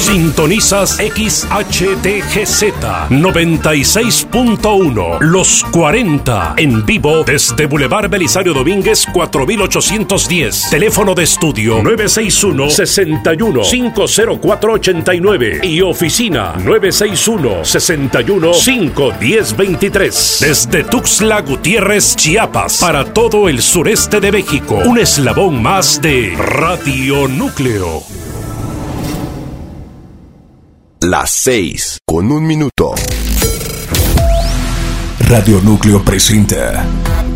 Sintonizas XHTGZ 96.1 Los 40 en vivo desde Boulevard Belisario Domínguez 4810. Teléfono de estudio 961-61-50489 y oficina 961-61-51023. Desde Tuxtla Gutiérrez, Chiapas, para todo el sureste de México. Un eslabón más de Radio Núcleo. Las 6:01. Radio Núcleo presenta